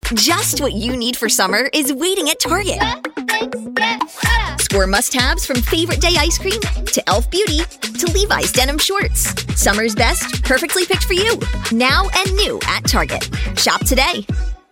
Just what you need for summer is waiting at Target. Score must-haves from favorite day ice cream to Elf Beauty to Levi's denim shorts. Summer's best, perfectly picked for you. Now and new at Target. Shop today.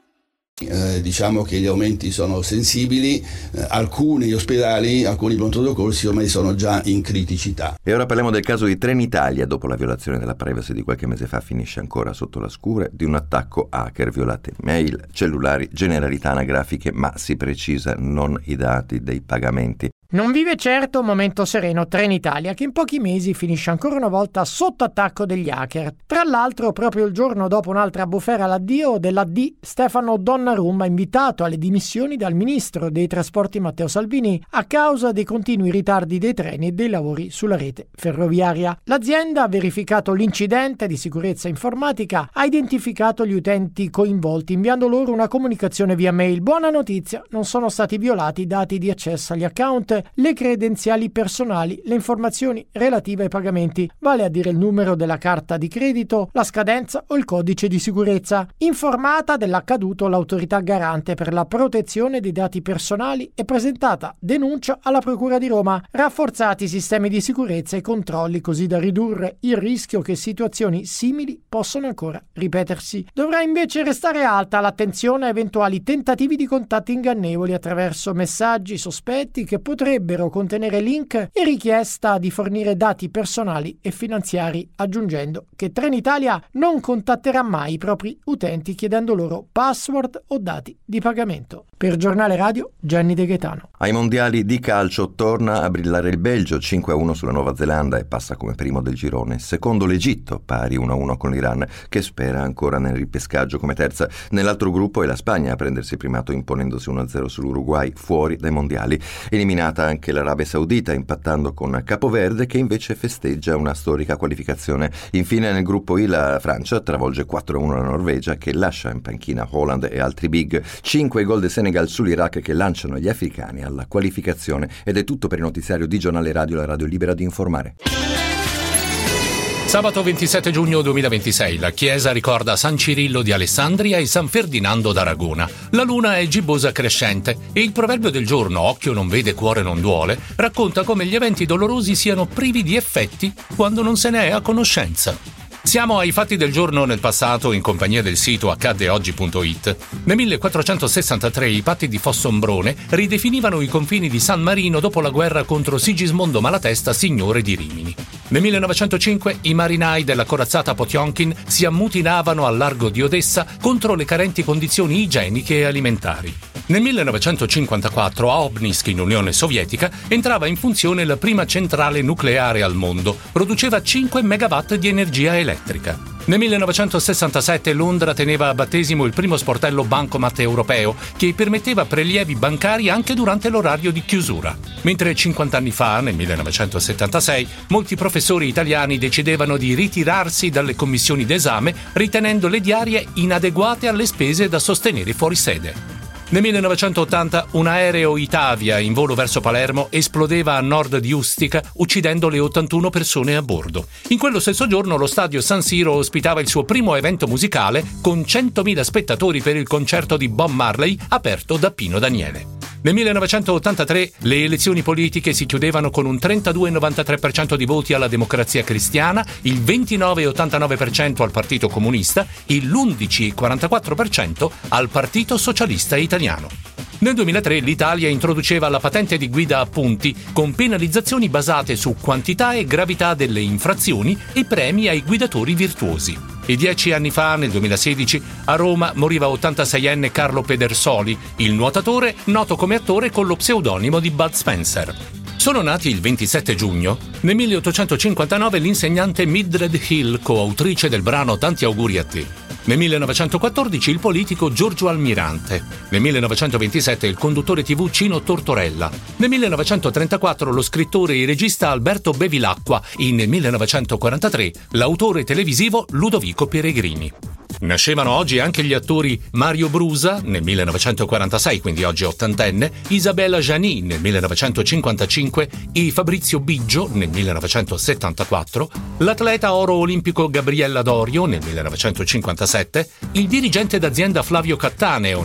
Diciamo che gli aumenti sono sensibili, alcuni ospedali, alcuni pronto soccorsi ormai sono già in criticità. E ora parliamo del caso di Trenitalia. Dopo la violazione della privacy di qualche mese fa, finisce ancora sotto la scure di un attacco hacker. Violate mail, cellulari, generalità anagrafiche, ma si precisa non i dati dei pagamenti. Non vive certo un momento sereno Trenitalia, che in pochi mesi finisce ancora una volta sotto attacco degli hacker. Tra l'altro, proprio il giorno dopo un'altra bufera all'addio dell'AD, Stefano Donnarumma ha invitato alle dimissioni dal ministro dei trasporti Matteo Salvini a causa dei continui ritardi dei treni e dei lavori sulla rete ferroviaria. L'azienda ha verificato l'incidente di sicurezza informatica, ha identificato gli utenti coinvolti inviando loro una comunicazione via mail. Buona notizia, non sono stati violati i dati di accesso agli account, le credenziali personali, le informazioni relative ai pagamenti, vale a dire il numero della carta di credito, la scadenza o il codice di sicurezza. Informata dell'accaduto l'autorità garante per la protezione dei dati personali e presentata denuncia alla Procura di Roma. Rafforzati i sistemi di sicurezza e controlli così da ridurre il rischio che situazioni simili possano ancora ripetersi. Dovrà invece restare alta l'attenzione a eventuali tentativi di contatti ingannevoli attraverso messaggi sospetti che potrebbero contenere link e richiesta di fornire dati personali e finanziari, aggiungendo che Trenitalia non contatterà mai i propri utenti chiedendo loro password o dati di pagamento. Per Giornale Radio, Gianni De Gaetano. Ai mondiali di calcio torna a brillare il Belgio, 5-1 sulla Nuova Zelanda e passa come primo del girone. Secondo l'Egitto, pari 1-1 con l'Iran, che spera ancora nel ripescaggio come terza. Nell'altro gruppo è la Spagna a prendersi primato imponendosi 1-0 sull'Uruguay, fuori dai mondiali. Eliminata anche l'Arabia Saudita, impattando con Capoverde, che invece festeggia una storica qualificazione. Infine nel gruppo I la Francia travolge 4-1 la Norvegia, che lascia in panchina Haaland e altri big. 5 gol del Senegal sull'Iraq che lanciano gli africani alla qualificazione. Ed è tutto per il notiziario di Giornale Radio, la radio libera di informare. Sabato 27 giugno 2026 la Chiesa ricorda San Cirillo di Alessandria e San Ferdinando d'Aragona. La luna è gibbosa crescente e il proverbio del giorno, occhio non vede, cuore non duole, racconta come gli eventi dolorosi siano privi di effetti quando non se ne è a conoscenza. Siamo ai fatti del giorno nel passato in compagnia del sito accadeoggi.it. Nel 1463 i patti di Fossombrone ridefinivano i confini di San Marino dopo la guerra contro Sigismondo Malatesta, signore di Rimini. Nel 1905 i marinai della corazzata Potjomkin si ammutinavano al largo di Odessa contro le carenti condizioni igieniche e alimentari. Nel 1954 a Obninsk, in Unione Sovietica, entrava in funzione la prima centrale nucleare al mondo. Produceva 5 megawatt di energia elettrica. Nel 1967 Londra teneva a battesimo il primo sportello bancomat europeo che permetteva prelievi bancari anche durante l'orario di chiusura. Mentre 50 anni fa, nel 1976, molti professori italiani decidevano di ritirarsi dalle commissioni d'esame ritenendo le diarie inadeguate alle spese da sostenere fuori sede. Nel 1980 un aereo Itavia in volo verso Palermo esplodeva a nord di Ustica, uccidendo le 81 persone a bordo. In quello stesso giorno lo stadio San Siro ospitava il suo primo evento musicale con 100.000 spettatori per il concerto di Bob Marley aperto da Pino Daniele. Nel 1983 le elezioni politiche si chiudevano con un 32,93% di voti alla Democrazia Cristiana, il 29,89% al Partito Comunista e l'11,44% al Partito Socialista Italiano. Nel 2003 l'Italia introduceva la patente di guida a punti con penalizzazioni basate su quantità e gravità delle infrazioni e premi ai guidatori virtuosi. E 10 anni fa, nel 2016, a Roma moriva 86enne Carlo Pedersoli, il nuotatore noto come attore con lo pseudonimo di Bud Spencer. Sono nati il 27 giugno. Nel 1859 l'insegnante Mildred Hill, coautrice del brano Tanti auguri a te. Nel 1914 il politico Giorgio Almirante. Nel 1927 il conduttore TV Cino Tortorella. Nel 1934 lo scrittore e regista Alberto Bevilacqua e nel 1943 l'autore televisivo Ludovico Peregrini. Nascevano oggi anche gli attori Mario Brusa nel 1946, quindi oggi ottantenne, Isabella Gianni nel 1955 e Fabrizio Biggio nel 1974, l'atleta oro olimpico Gabriella Dorio nel 1957, il dirigente d'azienda Flavio Cattaneo